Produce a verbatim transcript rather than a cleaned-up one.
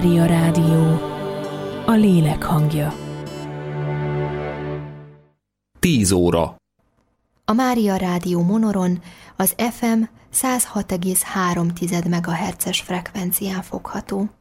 Mária Rádió, a lélek hangja. Tíz óra. A Mária Rádió Monoron az ef em száz hat egész három megahertzes frekvencián fogható.